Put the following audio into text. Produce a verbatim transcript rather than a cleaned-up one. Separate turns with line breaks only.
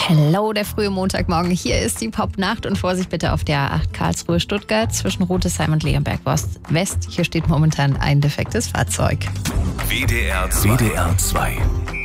Hello, der frühe Montagmorgen. Hier ist die Popnacht und Vorsicht bitte auf der A acht Karlsruhe-Stuttgart zwischen Rotesheim und Leonberg West. Hier steht momentan ein defektes Fahrzeug.
W D R zwei